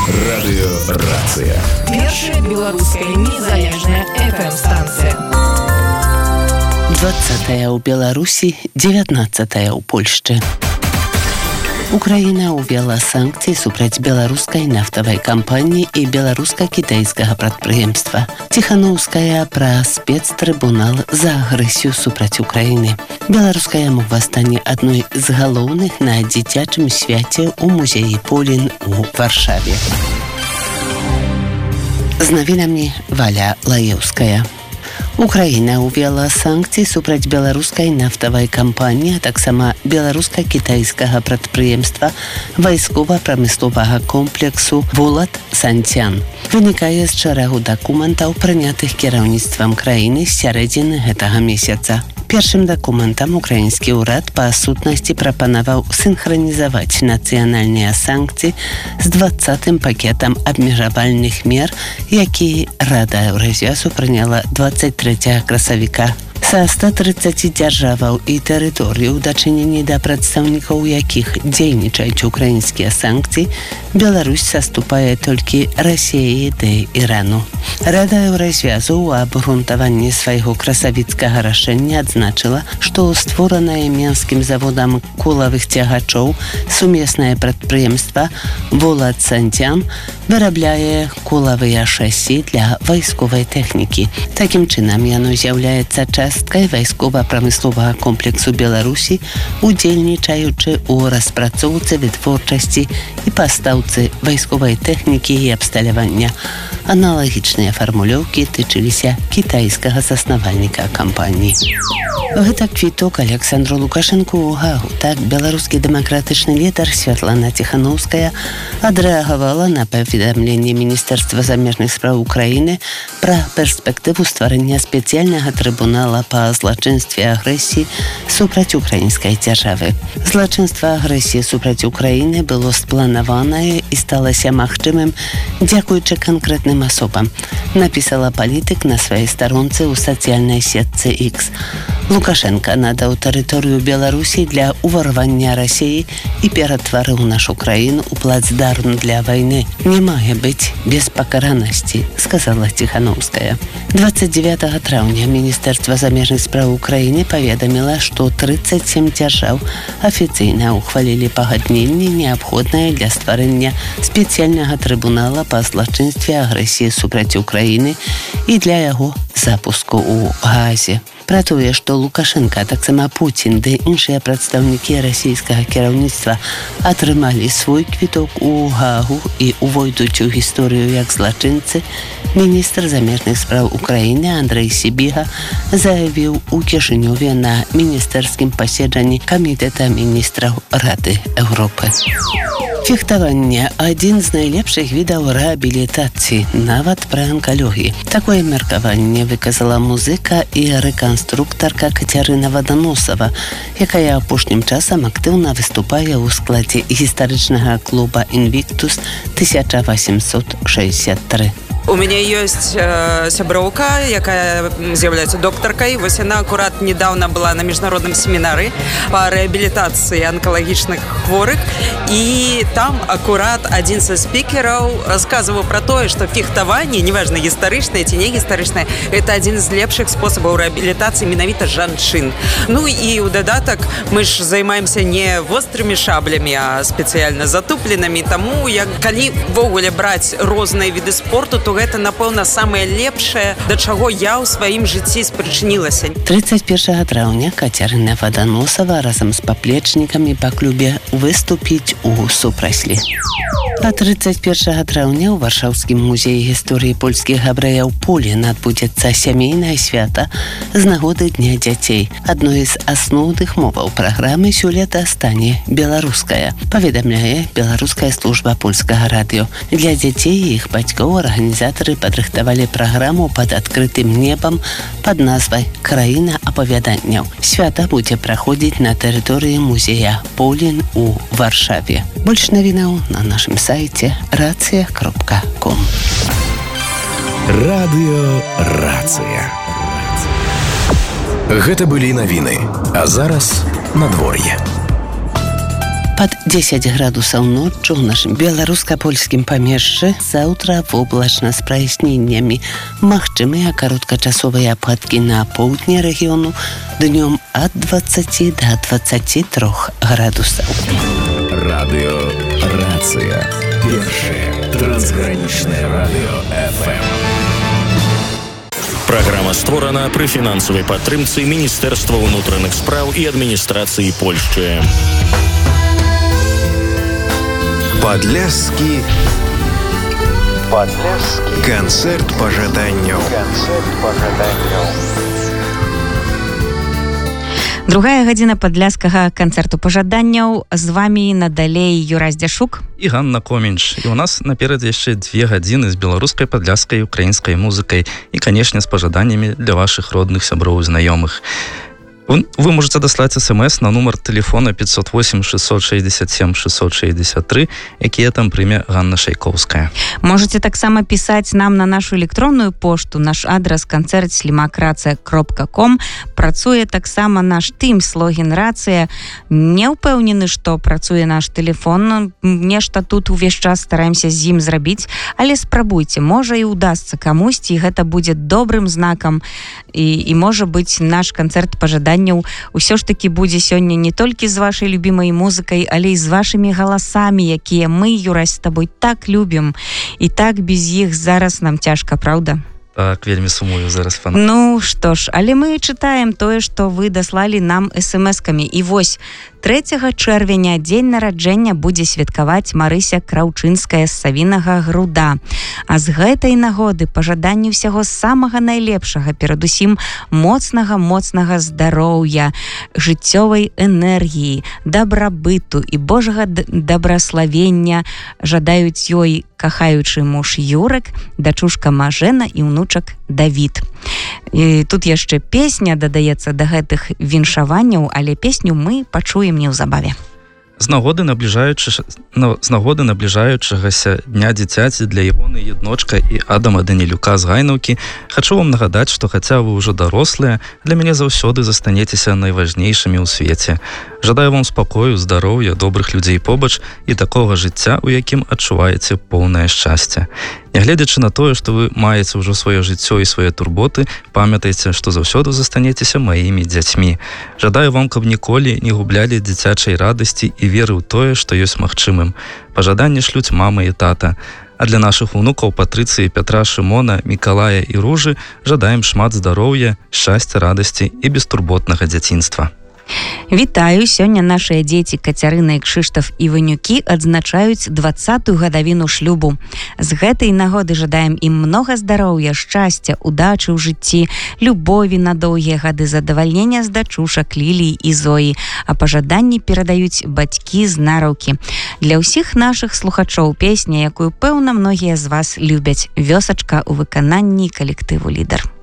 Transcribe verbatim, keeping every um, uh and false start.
Радыёрацыя. Першая беларуская незалежная эф эм-станцыя. двадцатая ў Беларусі, дзевятнаццатая ў Польшчы. Украіна ўвела санкцыі супраць беларускай нафтавай кампаніі і беларуска-кітайскага прадпрыемства. Ціханаўская пра спецтрыбунал за агрэсію супраць Украіны. Беларуская мова стане адной з галоўных на дзіцячым свяце ў музеі Полін у Варшаве. З навінамі Валя Лаеўская. Украіна ўвела санкцыі супраць беларускай нафтавай кампаніі, а таксама беларуска-кітайскага прадпрыемства вайскова-прамысловага комплексу «Волат Сянцзян». Вынікае з шэрагу дакументаў, прынятых кіраўніцтвам краіны з сярэдзіны гэтага месяца. Першым дакументам украінскі ўрад па сутнасці прапанаваў сінхранізаваць нацыянальныя санкцыі з двадцатым пакетам абмежавальных мер, які Рада Еўразвязу прыняла дваццаць трэцяга красавіка. Са ста трыццаці дзяржаваў і тэрыторый у дачыненні да прадстаўнікаў якіх дзейнічаюць украінскія санкцыі, Беларусь саступае толькі Расіі ды Ірану. Рада Еўразвязу ў абгрунтаванні свайго красавіцкага рашэння адзначыла, што створанае Менскім заводам колавых цягачоў сумеснае прадпрыемства «Волат Сянцзян» вырабляе колавыя шасі для вайсковай тэхнікі. Такім чынам яно з'яўляецца часткай вайскова-прамысловага комплексу Беларусі, удзельнічаючы ў распрацоўцы, вытворчасці і пастаўцы вайсковай тэхнікі і абсталявання. Аналагічныя фармулёўкі тычыліся кітайскага заснавальніка кампаніі. Гэта квіток Александру Лукашэнку ў Гагу. Так, беларускі дэмакратычны лідар Святлана Ціханаўская адрэагавала на паведамленне Міністэрства замежных спраў Украіны пра перспектыву стварэння спецыяльнага трыбунала па злачынстве агрэсіі супраць украінскай дзяржавы. Злачынства агрэсіі супраць Украіны было спланаванае і сталася магчымым дзякуючы канкрэтным асобам, напісала палітык на сваёй старонцы ў сацыяльнай сетцы X. Лукашенко надаў тэрыторыю Беларусі для ўварвання Расіі і ператварыў нашу краіну ў плацдарм для вайны. Не мае быць без пакаранасці, сказала Ціханаўская. дваццаць дзевятага траўня Міністэрства замежных спраў Украіны паведаміла, што трыццаць сем дзяржаў афіцыйна ўхвалілі пагадненне, неабходнае для стварэння спецыяльнага трыбунала па злачынстве агрэсіі супраць Украіны і для яго запуску ў Газе. Пра тое, што Лукашенко, а таксама Пуцін ды іншыя прадстаўнікі расійскага кіраўніцтва атрымалі свой квіток у Гагу і увойдуць у гісторыю як злачынцы, міністр замежных спраў Украіны Андрэй Сібіга заявіў у Кішынёве на міністэрскім паседжанні камітэта міністраў Рады Еўропы. Фехтаванне – адзін з найлепшых відаў рэабілітацыі, нават пры анкалогіі. Такое меркаванне выказала музыка і рэканструктарка Кацярына Ваданосава, якая апошнім часам актыўна выступае ў складзе гістарычнага клуба «Інвіктус» тысяча васемсот шэсцьдзесят тры. У мяне ёсць э, сяброўка, якая з'яўляецца доктаркай. Вось яна акурат недавно была на міжнародным семінары па рэабілітацыі анкалагічных хворых. І там акурат адзін са спікераў расказваў пра тое, што фехтаванне, неважна, гістарычнае ці не гістарычнае, гэта адзін з лепшых спосабаў рэабілітацыі менавіта жанчын. Ну і ў дадатак мы ж займаемся не вострымі шаблямі, а спецыяльна затупленымі. Таму, як, калі ввогуле браць розныя віды спорту, то гэта, напэўна, самае лепшае, да чаго я ў сваім жыцці спрычынілася. трыццаць першага траўня Кацярына Ваданосава разам з паплечнікамі па клубе выступіць у супраслі. А трыццаць першага траўня ў Варшаўскім музеі гісторыі польскіх габрэяў Полін адбудзецца сямейнае свята з нагоды Дня дзяцей. Адной з асноўных моваў праграмы сёлета стане беларуская, паведамляе беларуская служба польскага радыё. Для дзяцей і іх бацькоў арганізатары падрыхтавалі праграму пад адкрытым небам пад назвай «Краіна апавяданняў». Свята будзе праходзіць на тэрыторыі музея Полін у Варшаве. Больш навінаў на нашым сайце рацыя кропка ком. Радыёрацыя. Гэта былі навіны, а зараз надвор'е. Под дзесяць градусаў ноччу ў нашым беларуска-польскім памежжы, заўтра воблачна з праясненнямі. Магчымыя кароткачасовыя ападкі на поўдні рэгіёну, днём ад дваццаці да дваццаці трох градусаў. Радио «Рация». Первое трансграничное радио эф эм. Программа створана при финансовой падтрымцы Министерства внутренних справ и администрации Польши. Падляшскі Падляшскі канцэрт пажаданняў. Канцэрт пажаданняў. Другая гадзіна падляшскага канцэрту пажаданняў. З вамі надалей Юрай Здзяшук і Ганна Комінч. І у нас наперад яшчэ две гадзіны з беларускай, падляшскай, украінскай музыкай і, канешне, з пажаданнямі для вашых родных, сяброў і знаёмых. Вы можете даслаць смс на нумар телефона пятьсот восемь шестьсот шестьдесят семь шестьсот шестьдесят три, якія там прыме Ганна Шайковская. Можете таксама пісаць нам на нашу электронную пошту. Наш адрес канцэрт слімак рацыя кропка ком. Працуе таксама наш Teams логін рацыя. Не ўпэўнены, што працуе наш телефон. Нешта тут увесь час стараемся з ім зрабіць, але спрабуйце. Можа і удасца камусьці, і гэта будзе добрым знакам. І, і можа быць, наш канцэрт пажаданняў усё ж таки будзе сёння не толькі з вашай любімай музыкай, але і з вашымі галасамі, якія мы, Юрай, з табой так любім. І так без іх зараз нам цяжка, праўда? Так, вельмі сумую зараз, фанат. Ну, што ж, але мы чытаем тое, што вы даслалі нам эс-эм-эскамі. І вось, трэцяга чэрвеня дзень нараджэння будзе святкаваць Марыся Краўчынская з Савінага Груда. А з гэтай нагоды пажаданні ўсяго самага найлепшага, перадусім моцнага-моцнага здароўя, жыццёвай энергіі, дабрабыту і Божага дабраславення жадаюць ёй кахаючы муж Юрак, дачушка Мажэна і ўнучак Давід. І тут яшчэ песня дадаецца да гэтых віншаванняў, але песню мы пачуем неўзабаве. З нагоды набліжаючы, ну, з нагоды набліжаючагася дня дзіцяці для Івоны Едночка і Адама Данілюка з Гайнаўкі хачу вам нагадаць, што хаця вы ўжо дарослыя, для мяне заўсёды застанецеся найважнейшымі ў свеце. Жадаю вам спакою, здароўя, добрых людзей побач і такога жыцця, у якім адчуваеце поўнае шчасце. Нягледзячы на тое, што вы маеце ўжо сваё жыццё і свае турботы, памятайце, што заўсёды застанецеся маімі дзяцьмі. Жадаю вам, каб ніколі не гублялі дзіцячай радасці і веры ў тое, што ёсць магчымым. Пажаданні шлюць мама і тата. А для нашых унукаў Патрыцыі, Пятра, Шымона, Мікалая і Ружы жадаем шмат здароўя, шчасця, радасці і бестурботнага дзяцінства. Вітаю, сёння нашыя дзеці Кацярына і Кшыштаф Іванюкі адзначаюць дваццатую гадавіну шлюбу. З гэтай нагоды жадаем ім многа здароўя, шчасця, удачы ў жыцці, любові на доўгія гады, задавальнення з дачушак Ліліі і Зоі, а пажаданні перадаюць бацькі з Нараўкі. Для ўсіх нашых слухачоў песня, якую, пэўна, многія з вас любяць. Вёсачка ў выкананні калектыву «Лідар».